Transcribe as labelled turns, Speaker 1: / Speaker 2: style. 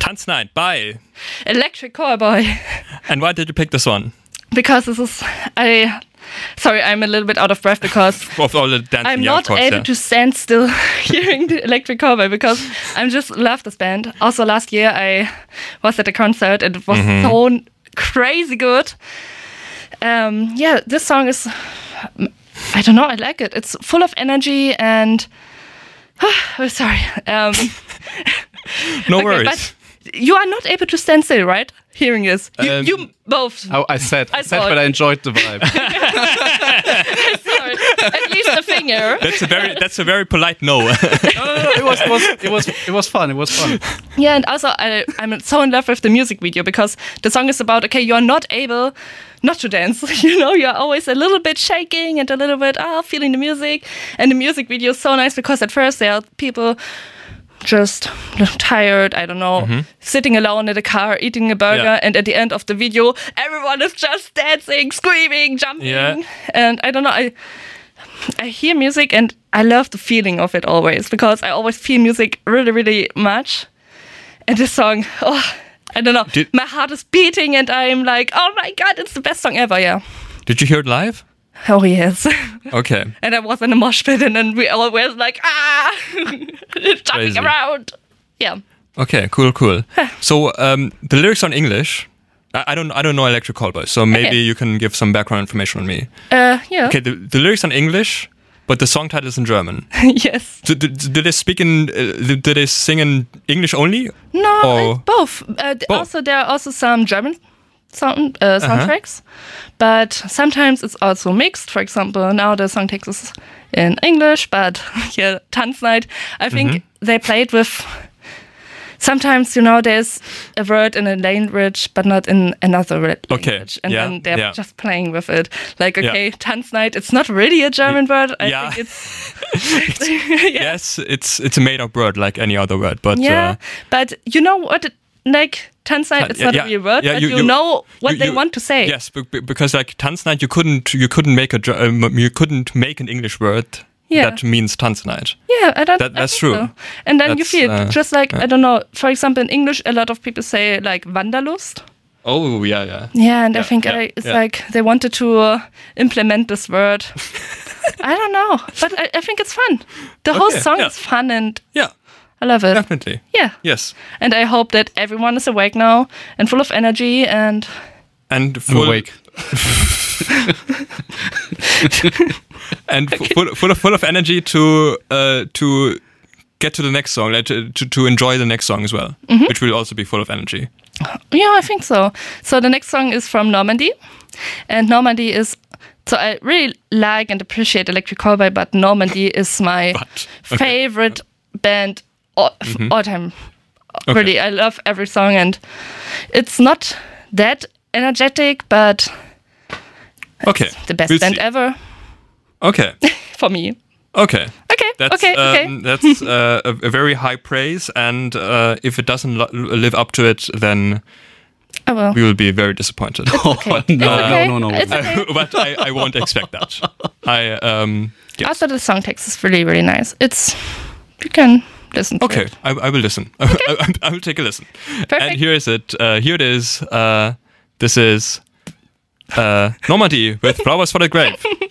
Speaker 1: Tanznight by
Speaker 2: Electric Callboy.
Speaker 1: And why did you pick this one?
Speaker 2: Because this is sorry, I'm a little bit out of breath because
Speaker 1: Of all the dancing,
Speaker 2: I'm
Speaker 1: yeah,
Speaker 2: not
Speaker 1: of course,
Speaker 2: able
Speaker 1: yeah.
Speaker 2: to stand still hearing the Electric Callboy because I just love this band. Also, last year I was at a concert and it was so crazy good. This song is, I don't know, I like it. It's full of energy and sorry.
Speaker 1: No
Speaker 2: Okay,
Speaker 1: worries.
Speaker 2: but you are not able to stand still, right? Hearing this, you both.
Speaker 3: Oh, I said,
Speaker 2: saw
Speaker 3: but
Speaker 2: it.
Speaker 3: I enjoyed the vibe.
Speaker 2: Sorry. At least a finger.
Speaker 1: That's a very polite no.
Speaker 3: No, it was fun. It was fun.
Speaker 2: Yeah, and also I'm so in love with the music video because the song is about, okay, you're not able not to dance. You're always a little bit shaking and a little bit feeling the music. And the music video is so nice because at first there are people just tired, I don't know, sitting alone in a car, eating a burger,
Speaker 1: Yeah.
Speaker 2: and at the end of the video, everyone is just dancing, screaming, jumping.
Speaker 1: Yeah.
Speaker 2: And I don't know, I hear music and I love the feeling of it always because I always feel music really, really much. And this song, I don't know, my heart is beating and I'm like, oh my God, it's the best song ever, yeah.
Speaker 1: Did you hear it live?
Speaker 2: Oh, yes.
Speaker 1: Okay.
Speaker 2: And I was in a mosh pit and then we all were like, jumping
Speaker 1: Crazy.
Speaker 2: around. Yeah.
Speaker 1: Okay, cool. So the lyrics are in English. I don't know Electric Callboy, so maybe
Speaker 2: Okay.
Speaker 1: you can give some background information on me.
Speaker 2: Yeah.
Speaker 1: Okay, the lyrics are in English, but the song title is in German.
Speaker 2: Yes.
Speaker 1: Do they speak in? Do they sing in English only?
Speaker 2: No,
Speaker 1: Or-
Speaker 2: both.
Speaker 1: Both.
Speaker 2: Also, there are also some German soundtracks, but sometimes it's also mixed. For example, now the song text is in English, but yeah, Tanznight, I think they played with. Sometimes, there's a word in a language, but not in another language. And then they're just playing with it. Like, okay, Tanznight, it's not really a German word. I think it's...
Speaker 1: Yes, it's a made-up word like any other word. But
Speaker 2: but you know what? Like, Tanznight, it's not a real word, but you know what they want to say.
Speaker 1: Yes, because like Tanznight, you couldn't make an English word that means Tanznight.
Speaker 2: Yeah, I
Speaker 1: That's
Speaker 2: think
Speaker 1: true.
Speaker 2: So. And then you
Speaker 1: That's,
Speaker 2: feel just like, I don't know, for example, in English, a lot of people say like Wanderlust.
Speaker 1: Oh, yeah.
Speaker 2: Yeah, and I think it's like they wanted to implement this word. I don't know, but I think it's fun. The whole song is fun and I love it.
Speaker 1: Definitely.
Speaker 2: Yeah.
Speaker 1: Yes.
Speaker 2: And I hope that everyone is awake now and full of energy and
Speaker 1: full
Speaker 3: awake.
Speaker 1: And full of energy to get to the next song, like to enjoy the next song as well, which will also be full of energy.
Speaker 2: yeah, I think so. So the next song is from Normandy, and Normandy is. So I really like and appreciate Electric Callboy, but Normandy is my favorite band of all time.
Speaker 1: Okay.
Speaker 2: Really, I love every song, and it's not that energetic, but
Speaker 1: Okay.
Speaker 2: the best
Speaker 1: We'll
Speaker 2: band
Speaker 1: see.
Speaker 2: ever
Speaker 1: Okay.
Speaker 2: for me.
Speaker 1: Okay.
Speaker 2: Okay.
Speaker 1: That's
Speaker 2: Okay.
Speaker 1: that's a very high praise, and if it doesn't live up to it, then
Speaker 2: Oh well.
Speaker 1: we will be very disappointed.
Speaker 2: Okay.
Speaker 3: No.
Speaker 2: It's okay.
Speaker 1: But I won't expect that. Yes.
Speaker 2: Also, the song text is really, really nice. You can listen to
Speaker 1: Okay,
Speaker 2: it.
Speaker 1: I will listen. I will take a listen.
Speaker 2: Perfect.
Speaker 1: And here is it. Here it is. This is Normandy with Flowers for the Grave.